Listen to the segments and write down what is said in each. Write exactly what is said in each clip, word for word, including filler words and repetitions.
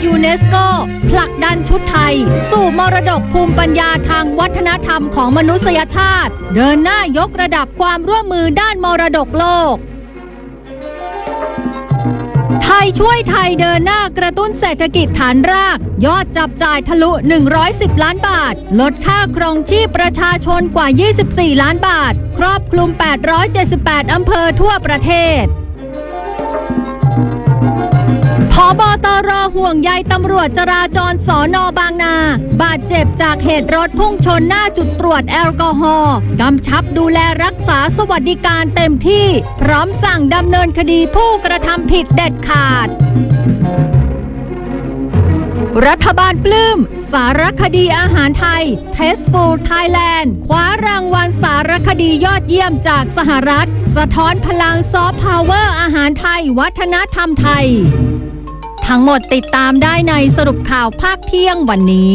ยูเนสโกผลักดันชุดไทยสู่มรดกภูมิปัญญาทางวัฒนธรรมของมนุษยชาติเดินหน้ายกระดับความร่วมมือด้านมรดกโลกไทยช่วยไทยเดินหน้ากระตุ้นเศรษฐกิจฐานรากยอดจับจ่ายทะลุหนึ่งร้อยสิบล้านบาทลดค่าครองชีพประชาชนกว่ายี่สิบสี่ล้านบาทครอบคลุมแปดร้อยเจ็ดสิบแปดอำเภอทั่วประเทศผบตร.ห่วงใยตำรวจจราจรสน.บางนาบาดเจ็บจากเหตุรถพุ่งชนหน้าจุดตรวจแอลกอฮอล์กำชับดูแลรักษาสวัสดิการเต็มที่พร้อมสั่งดำเนินคดีผู้กระทำผิดเด็ดขาดรัฐบาลปลื้มสารคดีอาหารไทย Tasteful Thailand คว้ารางวัลสารคดียอดเยี่ยมจากสหรัฐสะท้อนพลังซอฟต์พาวเวอร์อาหารไทยวัฒนธรรมไทยทั้งหมดติดตามได้ในสรุปข่าวภาคเที่ยงวันนี้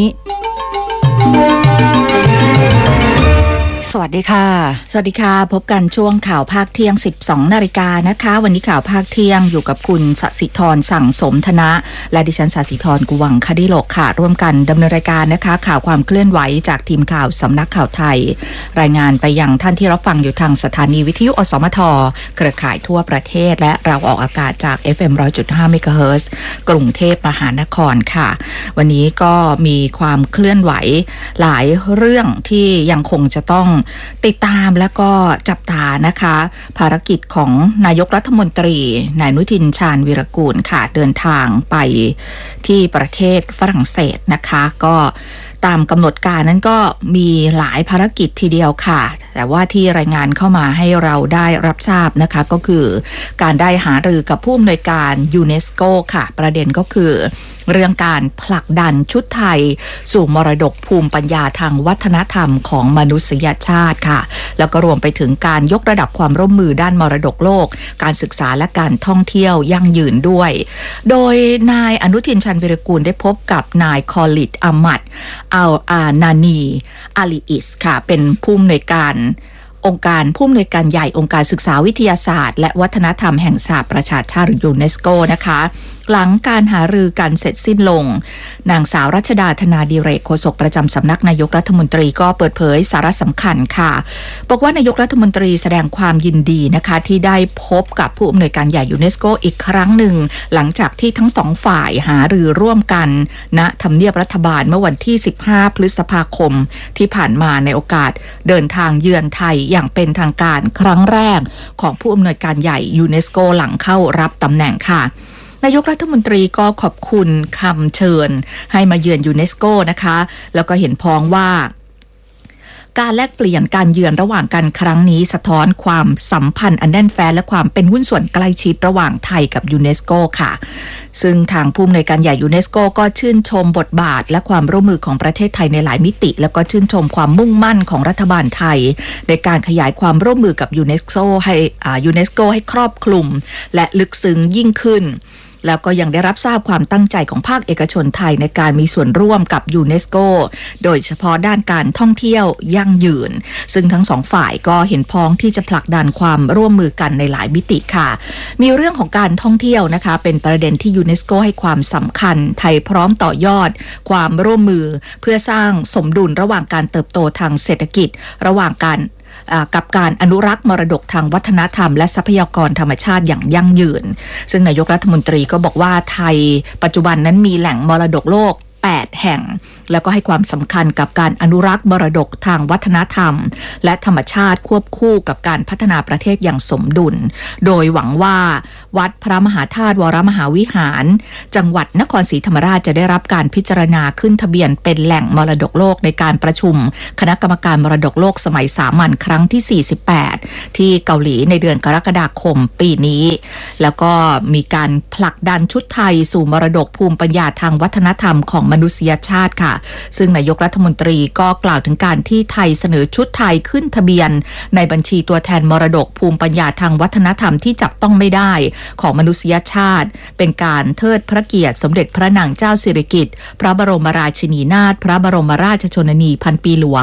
สวัสดีค่ะสวัสดีค่ะพบกันช่วงข่าวภาคเที่ยง สิบสองนาฬิกานะคะวันนี้ข่าวภาคเที่ยงอยู่กับคุณสศิธรสั่งสมธนะและดิฉันสศิธรกุวังคดิโลกค่ะร่วมกันดำเนินรายการนะคะข่าวความเคลื่อนไหวจากทีมข่าวสำนักข่าวไทยรายงานไปยังท่านที่รับฟังอยู่ทางสถานีวิทยุอสมทเครือข่ายทั่วประเทศและเราออกอากาศจาก เอฟ เอ็ม หนึ่งร้อยจุดห้า เมกะเฮิรตซ์กรุงเทพมหานครค่ะวันนี้ก็มีความเคลื่อนไหวหลายเรื่องที่ยังคงจะต้องติดตามแล้วก็จับตานะคะภารกิจของนายกรัฐมนตรีนายอนุทินชาญวีรกูลค่ะเดินทางไปที่ประเทศฝรั่งเศสนะคะก็ตามกำหนดการนั้นก็มีหลายภารกิจทีเดียวค่ะแต่ว่าที่รายงานเข้ามาให้เราได้รับทราบนะคะก็คือการได้หารือกับผู้อำนวยการยูเนสโกค่ะประเด็นก็คือเรื่องการผลักดันชุดไทยสู่มรดกภูมิปัญญาทางวัฒนธรรมของมนุษยชาติค่ะแล้วก็รวมไปถึงการยกระดับความร่วมมือด้านมรดกโลกการศึกษาและการท่องเที่ยวยั่งยืนด้วยโดยนายอนุทินชาญวีรกูลได้พบกับนายคอลิดอามัดอัลอานานีอาลีอิสค่ะเป็นผู้อำนวยการองค์การผู้อำนวยการใหญ่องค์การศึกษาวิทยาศาสตร์และวัฒนธรรมแห่งสหประชาชาติหรือยูเนสโกนะคะหลังการหารือกันเสร็จสิ้นลงนางสาวรัชดาธนาดิเรกโฆษกประจำสำนักนายกรัฐมนตรีก็เปิดเผยสาระสำคัญค่ะบอกว่านายกรัฐมนตรีแสดงความยินดีนะคะที่ได้พบกับผู้อำนวยการใหญ่ยูเนสโกอีกครั้งหนึ่งหลังจากที่ทั้งสองฝ่ายหารือร่วมกันณทำเนียบรัฐบาลเมื่อวันที่สิบห้าพฤษภาคมที่ผ่านมาในโอกาสเดินทางเยือนไทยอย่างเป็นทางการครั้งแรกของผู้อำนวยการใหญ่ยูเนสโกหลังเข้ารับตำแหน่งค่ะนายกรัฐมนตรีก็ขอบคุณคำเชิญให้มาเยือนยูเนสโกนะคะแล้วก็เห็นพ้องว่าการแลกเปลี่ยนการเยือนระหว่างกันครั้งนี้สะท้อนความสัมพันธ์อันแน่นแฟ้นและความเป็นหุ้นส่วนใกล้ชิดระหว่างไทยกับยูเนสโกค่ะซึ่งทางผู้อำนวยการใหญ่ยูเนสโกก็ชื่นชมบทบาทและความร่วมมือของประเทศไทยในหลายมิติแล้วก็ชื่นชมความมุ่งมั่นของรัฐบาลไทยในการขยายความร่วมมือกับยูเนสโกให้อ่ายูเนสโกให้ครอบคลุมและลึกซึ้งยิ่งขึ้นแล้วก็ยังได้รับทราบความตั้งใจของภาคเอกชนไทยในการมีส่วนร่วมกับยูเนสโกโดยเฉพาะด้านการท่องเที่ยวยั่งยืนซึ่งทั้งสองฝ่ายก็เห็นพ้องที่จะผลักดันความร่วมมือกันในหลายมิติค่ะมีเรื่องของการท่องเที่ยวนะคะเป็นประเด็นที่ยูเนสโกให้ความสำคัญไทยพร้อมต่อยอดความร่วมมือเพื่อสร้างสมดุลระหว่างการเติบโตทางเศรษฐกิจระหว่างการกับการอนุรักษ์มรดกทางวัฒนธรรมและทรัพยากรธรรมชาติอย่างยั่งยืนซึ่งนายกรัฐมนตรีก็บอกว่าไทยปัจจุบันนั้นมีแหล่งมรดกโลกแปดแห่งแล้วก็ให้ความสำคัญกับการอนุรักษ์มรดกทางวัฒนธรรมและธรรมชาติควบคู่กับการพัฒนาประเทศอย่างสมดุลโดยหวังว่าวัดพระมหาธาตุวรมหาวิหารจังหวัดนครศรีธรรมราชจะได้รับการพิจารณาขึ้นทะเบียนเป็นแหล่งมรดกโลกในการประชุมคณะกรรมการมรดกโลกสมัยสามัญครั้งที่สี่สิบแปดที่เกาหลีในเดือนกรกฎาคมปีนี้แล้วก็มีการผลักดันชุดไทยสู่มรดกภูมิปัญญาทางวัฒนธรรมของมนุษยชาติค่ะซึ่งนายกรัฐมนตรีก็กล่าวถึงการที่ไทยเสนอชุดไทยขึ้นทะเบียนในบัญชีตัวแทนมรดกภูมิปัญญาทางวัฒนธรรมที่จับต้องไม่ได้ของมนุษยชาติเป็นการเทิดพระเกียรติสมเด็จพระนางเจ้าสิริกิติ์พระบรมราชินีนาถพระบรมราชชนนีพันปีหลวง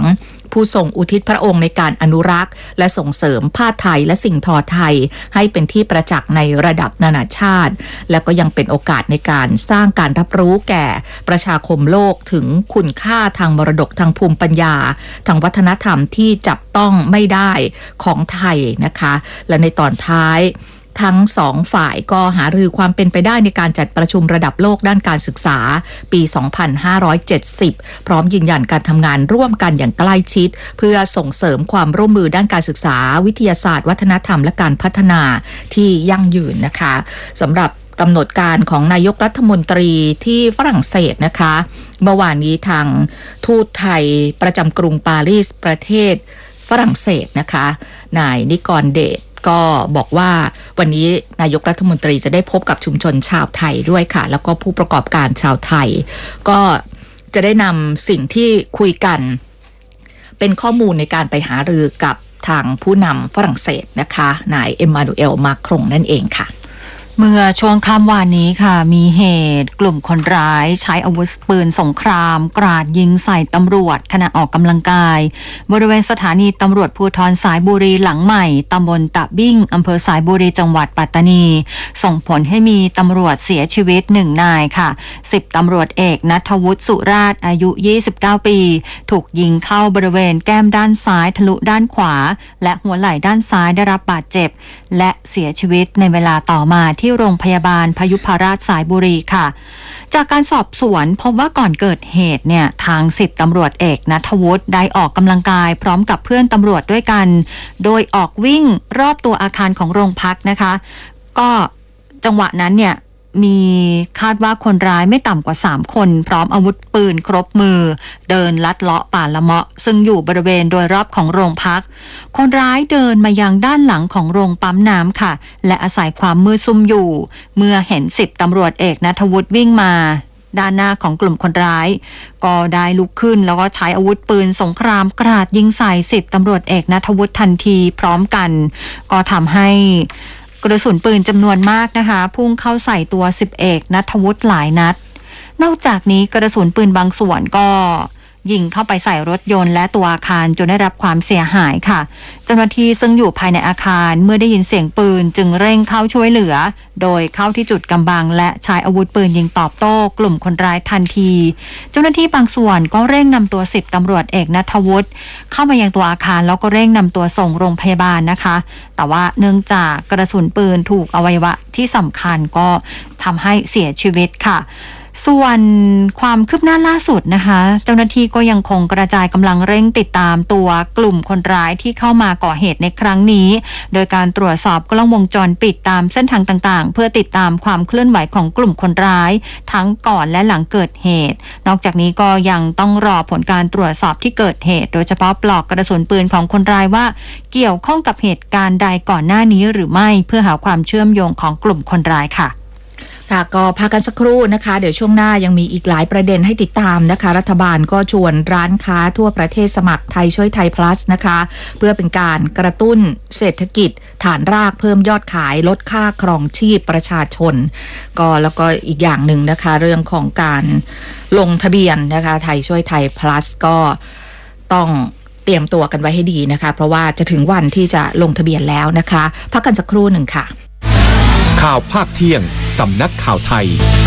ผู้ทรงอุทิศพระองค์ในการอนุรักษ์และส่งเสริมผ้าไทยและสิ่งทอไทยให้เป็นที่ประจักษ์ในระดับนานาชาติและก็ยังเป็นโอกาสในการสร้างการรับรู้แก่ประชาคมโลกถึงคุณค่าทางมรดกทางภูมิปัญญาทางวัฒนธรรมที่จับต้องไม่ได้ของไทยนะคะและในตอนท้ายทั้งสองฝ่ายก็หารือความเป็นไปได้ในการจัดประชุมระดับโลกด้านการศึกษาปี สองพันห้าร้อยเจ็ดสิบ พร้อมยืนยันการทำงานร่วมกันอย่างใกล้ชิดเพื่อส่งเสริมความร่วมมือด้านการศึกษาวิทยาศาสตร์วัฒนธรรมและการพัฒนาที่ยั่งยืนนะคะสำหรับกำหนดการของนายกรัฐมนตรีที่ฝรั่งเศสนะคะเมื่อวานนี้ทางทูตไทยประจำกรุงปารีสประเทศฝรั่งเศสนะคะนายนิกรเดชก็บอกว่าวันนี้นายกรัฐมนตรีจะได้พบกับชุมชนชาวไทยด้วยค่ะแล้วก็ผู้ประกอบการชาวไทยก็จะได้นำสิ่งที่คุยกันเป็นข้อมูลในการไปหารือกับทางผู้นำฝรั่งเศสนะคะนายเอ็มมานูเอลมาครงนั่นเองค่ะเมื่อช่วงค่ำวานนี้ค่ะมีเหตุกลุ่มคนร้ายใช้อาวุธปืนสงครามกราดยิงใส่ตำรวจขณะออกกำลังกายบริเวณสถานีตำรวจภูธรสายบุรีหลังใหม่ตำบลตะบิ้งอำเภอสายบุรีจังหวัดปัตตานีส่งผลให้มีตำรวจเสียชีวิตหนึ่งนายค่ะสิบตำรวจเอกณัฐวุฒิสุราชอายุยี่สิบเก้าปีถูกยิงเข้าบริเวณแก้มด้านซ้ายทะลุด้านขวาและหัวไหล่ด้านซ้ายได้รับบาดเจ็บและเสียชีวิตในเวลาต่อมาที่โรงพยาบาลพยุพราชสายบุรีค่ะจากการสอบสวนพบว่าก่อนเกิดเหตุเนี่ยทางสิบตำรวจเอกณัฐวุฒิได้ออกกำลังกายพร้อมกับเพื่อนตำรวจด้วยกันโดยออกวิ่งรอบตัวอาคารของโรงพักนะคะก็จังหวะนั้นเนี่ยมีคาดว่าคนร้ายไม่ต่ำกว่าสามคนพร้อมอาวุธปืนครบมือเดินลัดเลาะป่าละเมาะซึ่งอยู่บริเวณโดยรอบของโรงพักคนร้ายเดินมายังด้านหลังของโรงปั๊มน้ำค่ะและอาศัยความมืดซุ่มอยู่เมื่อเห็นสิบตำรวจเอกณัฐวุฒิวิ่งมาด้านหน้าของกลุ่มคนร้ายก็ได้ลุกขึ้นแล้วก็ใช้อาวุธปืนสงครามกราดยิงใส่สิบตำรวจเอกณัฐวุฒิทันทีพร้อมกันก็ทำให้กระสุนปืนจำนวนมากนะคะพุ่งเข้าใส่ตัวสิบเอกณัฐวุฒิหลายนัดนอกจากนี้กระสุนปืนบางส่วนก็ยิงเข้าไปใส่รถยนต์และตัวอาคารจนได้รับความเสียหายค่ะเจ้าหน้าที่ซึ่งอยู่ภายในอาคารเมื่อได้ยินเสียงปืนจึงเร่งเข้าช่วยเหลือโดยเข้าที่จุดกำบังและใช้อาวุธปืนยิงตอบโต้กลุ่มคนร้ายทันทีเจ้าหน้าที่บางส่วนก็เร่งนำตัวสิบตำรวจเอกณัฐวุฒิเข้ามายังตัวอาคารแล้วก็เร่งนำตัวส่งโรงพยาบาลนะคะแต่ว่าเนื่องจากกระสุนปืนถูกอวัยวะที่สำคัญก็ทำให้เสียชีวิตค่ะส่วนความคืบหน้าล่าสุดนะคะเจ้าหน้าที่ก็ยังคงกระจายกำลังเร่งติดตามตัวกลุ่มคนร้ายที่เข้ามาก่อเหตุในครั้งนี้โดยการตรวจสอบกล้องวงจรปิดตามเส้นทางต่างๆเพื่อติดตามความเคลื่อนไหวของกลุ่มคนร้ายทั้งก่อนและหลังเกิดเหตุนอกจากนี้ก็ยังต้องรอผลการตรวจสอบที่เกิดเหตุโดยเฉพาะปลอกกระสุนปืนของคนร้ายว่าเกี่ยวข้องกับเหตุการณ์ใดก่อนหน้านี้หรือไม่เพื่อหาความเชื่อมโยงของกลุ่มคนร้ายค่ะค่ะก็พักกันสักครู่นะคะเดี๋ยวช่วงหน้ายังมีอีกหลายประเด็นให้ติดตามนะคะรัฐบาลก็ชวนร้านค้าทั่วประเทศสมัครไทยช่วยไทย plus นะคะเพื่อเป็นการกระตุ้นเศรษฐกิจฐานรากเพิ่มยอดขายลดค่าครองชีพประชาชนก็แล้วก็อีกอย่างหนึ่งนะคะเรื่องของการลงทะเบียนนะคะไทยช่วยไทย plus ก็ต้องเตรียมตัวกันไว้ให้ดีนะคะเพราะว่าจะถึงวันที่จะลงทะเบียนแล้วนะคะพักกันสักครู่หนึ่งค่ะข่าวภาคเที่ยงสำนักข่าวไทย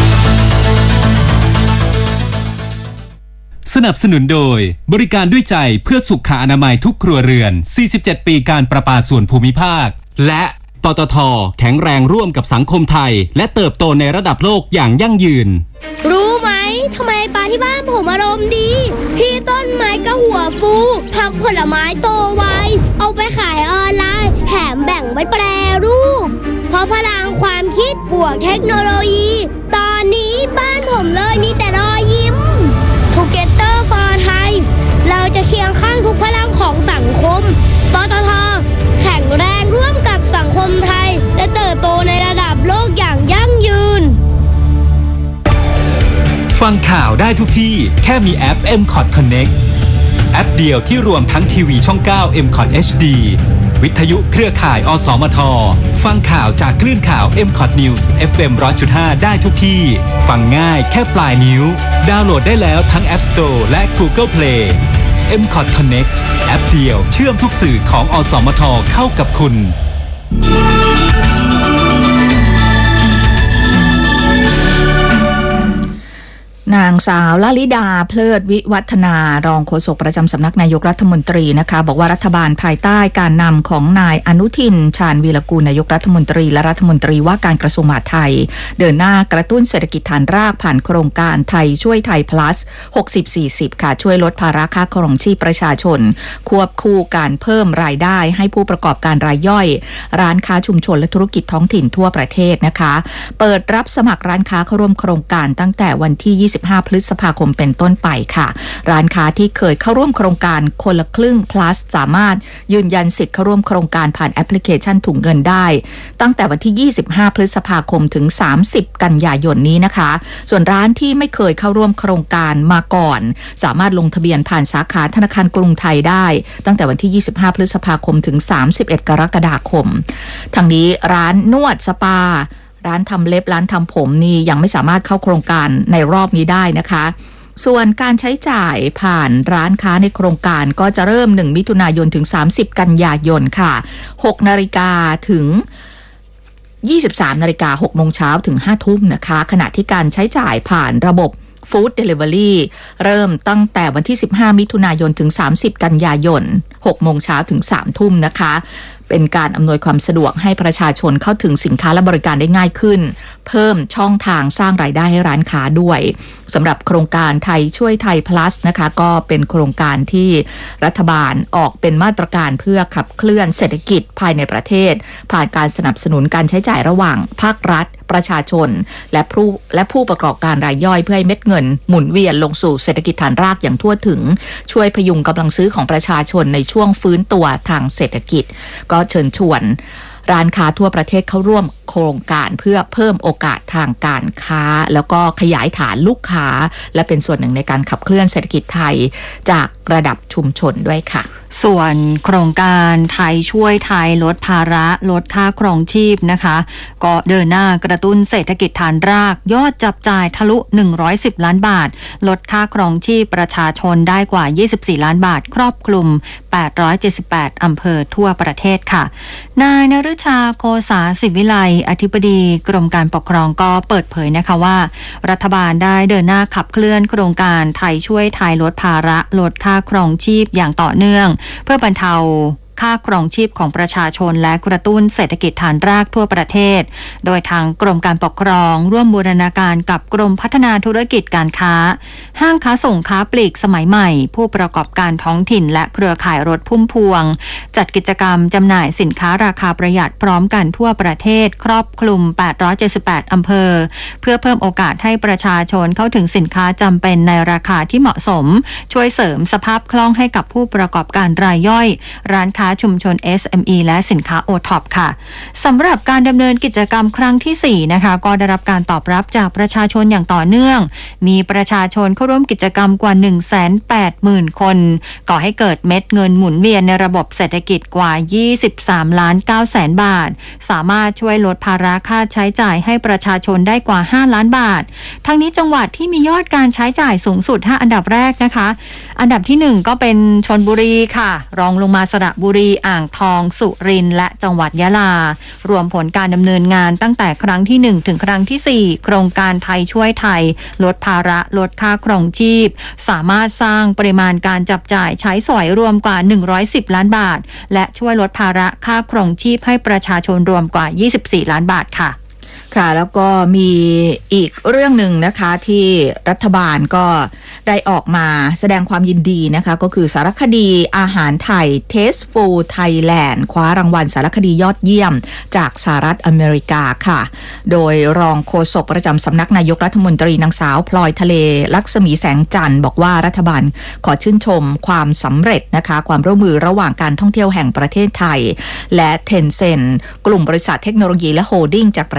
สนับสนุนโดยบริการด้วยใจเพื่อสุขอนามัยทุกครัวเรือนสี่สิบเจ็ดปีการประปาส่วนภูมิภาคและปตท.แข็งแรงร่วมกับสังคมไทยและเติบโตในระดับโลกอย่างยั่งยืนรู้ไหมทำไมปลาที่บ้านผมอารมณ์ดีพี่ต้นไม้ก็หัวฟูผักผลไม้โตไวเอาไปขายออนไลน์แถมแบ่งไว้แปรรูปเพราะพลังความคิดบวกเทคโนโลยีตอนนี้บ้านผมเลยมีแต่รอยยิ้ม Together for Thai เราจะเคียงข้างทุกพลังของสังคมปตท.แข็งแรงร่วมกับสังคมไทยและเติบโตในระดับโลกอย่างยั่งยืนฟังข่าวได้ทุกที่แค่มีแอป เอ็ม คอท Connect แอปเดียวที่รวมทั้งทีวีช่อง เก้า เอ็ม คอท เอช ดี วิทยุเครือข่ายอสมทฟังข่าวจากคลื่นข่าว เอ็ม คอท News เอฟ เอ็ม หนึ่งร้อยจุดห้า ได้ทุกที่ฟังง่ายแค่ปลายนิ้วดาวน์โหลดได้แล้วทั้ง App Store และ Google Play เอ็ม คอท Connect แอปเดียวเชื่อมทุกสื่อของอสมทเข้ากับคุณนางสาวลลิดาเพลิดวิวัฒนารองโฆษกประจำสำนักนายกรัฐมนตรีนะคะบอกว่ารัฐบาลภายใต้การนำของนายอนุทินชาญวีรกูลนายกรัฐมนตรีและรัฐมนตรีว่าการกระทรวงมหาดไทยเดินหน้ากระตุ้นเศรษฐกิจฐานรากผ่านโครงการไทยช่วยไทย plus หกสิบ สี่สิบ ค่ะช่วยลดภาระค่าครองชีพประชาชนควบคู่การเพิ่มรายได้ให้ผู้ประกอบการรายย่อยร้านค้าชุมชนและธุรกิจท้องถิ่นทั่วประเทศนะคะเปิดรับสมัครร้านค้าเข้าร่วมโครงการตั้งแต่วันที่ยี่สิบห้าพฤษภาคมเป็นต้นไปค่ะร้านค้าที่เคยเข้าร่วมโครงการคนละครึ่ง plus สามารถยืนยันสิทธิ์เข้าร่วมโครงการผ่านแอปพลิเคชันถุงเงินได้ตั้งแต่วันที่ยี่สิบห้าพฤษภาคมถึงสามสิบกันยายนนี้นะคะส่วนร้านที่ไม่เคยเข้าร่วมโครงการมาก่อนสามารถลงทะเบียนผ่านสาขาธนาคารกรุงไทยได้ตั้งแต่วันที่ยี่สิบห้าพฤษภาคมถึงสามสิบเอ็ดกรกฎาคมทั้งนี้ร้านนวดสปาร้านทำเล็บร้านทำผมนี่ยังไม่สามารถเข้าโครงการในรอบนี้ได้นะคะส่วนการใช้จ่ายผ่านร้านค้าในโครงการก็จะเริ่มหนึ่งมิถุนายนถึงสามสิบกันยายนค่ะหกนาฬิกาถึงยี่สิบสามนาฬิกาหกโมงเช้าถึงห้าทุ่มนะคะขณะที่การใช้จ่ายผ่านระบบฟู้ดเดลิเวอรี่เริ่มตั้งแต่วันที่สิบห้ามิถุนายนถึงสามสิบกันยายนหกโมงเช้าถึงสามทุ่มนะคะเป็นการอำนวยความสะดวกให้ประชาชนเข้าถึงสินค้าและบริการได้ง่ายขึ้นเพิ่มช่องทางสร้างรายได้ให้ร้านค้าด้วยสำหรับโครงการไทยช่วยไทย plus นะคะก็เป็นโครงการที่รัฐบาลออกเป็นมาตรการเพื่อขับเคลื่อนเศรษฐกิจภายในประเทศผ่านการสนับสนุนการใช้จ่ายระหว่างภาครัฐประชาชนและผู้และผู้ประกอบการรายย่อยเพื่อให้เม็ดเงินหมุนเวียนลงสู่เศรษฐกิจฐานรากอย่างทั่วถึงช่วยพยุงกำลังซื้อของประชาชนในช่วงฟื้นตัวทางเศรษฐกิจก็เชิญชวนร้านค้าทั่วประเทศเข้าร่วมโครงการเพื่อเพิ่มโอกาสทางการค้าแล้วก็ขยายฐานลูกค้าและเป็นส่วนหนึ่งในการขับเคลื่อนเศรษฐกิจไทยจากระดับชุมชนด้วยค่ะส่วนโครงการไทยช่วยไทยลดภาระลดค่าครองชีพนะคะก็เดินหน้ากระตุ้นเศรษฐกิจฐานรากยอดจับจ่ายทะลุหนึ่งร้อยสิบล้านบาทลดค่าครองชีพประชาชนได้กว่ายี่สิบสี่ล้านบาทครอบคลุมแปดร้อยเจ็ดสิบแปดอำเภอทั่วประเทศค่ะนายนฤชาโคสาศิวิไลอธิบดีกรมการปกครองก็เปิดเผยนะคะว่ารัฐบาลได้เดินหน้าขับเคลื่อนโครงการไทยช่วยไทยลดภาระลดค่าครองชีพอย่างต่อเนื่องเพื่อบรรเทาค่าครองชีพของประชาชนและกระตุ้นเศรษฐกิจฐานรากทั่วประเทศโดยทางกรมการปกครองร่วมบูรณาการกับกรมพัฒนาธุรกิจการค้าห้างค้าส่งค้าปลีกสมัยใหม่ผู้ประกอบการท้องถิ่นและเครือข่ายรถพุ่มพวงจัดกิจกรรมจำหน่ายสินค้าราคาประหยัดพร้อมกันทั่วประเทศครอบคลุมแปดร้อยเจ็ดสิบแปดอำเภอเพื่อเพิ่มโอกาสให้ประชาชนเข้าถึงสินค้าจำเป็นในราคาที่เหมาะสมช่วยเสริมสภาพคล่องให้กับผู้ประกอบการรายย่อยร้านค้าชุมชน เอส เอ็ม อี และสินค้า โอ ท็อป ค่ะสำหรับการดำเนินกิจกรรมครั้งที่สี่นะคะก็ได้รับการตอบรับจากประชาชนอย่างต่อเนื่องมีประชาชนเข้าร่วมกิจกรรมกว่า หนึ่งแสนแปดหมื่น คนก่อให้เกิดเม็ดเงินหมุนเวียนในระบบเศรษฐกิจกว่ายี่สิบสามล้านเก้าแสนบาทสามารถช่วยลดภาระค่าใช้จ่ายให้ประชาชนได้กว่าห้าล้านบาททั้งนี้จังหวัดที่มียอดการใช้จ่ายสูงสุดห้าอันดับแรกนะคะอันดับที่หนึ่งก็เป็นชลบุรีค่ะรองลงมาสระบุรีอ่างทองสุรินทร์และจังหวัดยะลารวมผลการดำเนินงานตั้งแต่ครั้งที่หนึ่งถึงครั้งที่สี่โครงการไทยช่วยไทยลดภาระลดค่าครองชีพสามารถสร้างปริมาณการจับจ่ายใช้สอยรวมกว่าหนึ่งร้อยสิบล้านบาทและช่วยลดภาระค่าครองชีพให้ประชาชนรวมกว่ายี่สิบสี่ล้านบาทค่ะค่ะแล้วก็มีอีกเรื่องหนึ่งนะคะที่รัฐบาลก็ได้ออกมาแสดงความยินดีนะคะก็คือสารคดีอาหารไทย Tasteful Thailand คว้ารางวัลสารคดียอดเยี่ยมจากสหรัฐอเมริกาค่ะโดยรองโฆษกประจำสำนักนายกรัฐมนตรีนางสาวพลอยทะเลลักษมีแสงจันทร์บอกว่ารัฐบาลขอชื่นชมความสำเร็จนะคะความร่วมมือระหว่างการท่องเที่ยวแห่งประเทศไทยและ Tencent กลุ่มบริษัทเทคโนโลยีและโฮลดิ้งจาก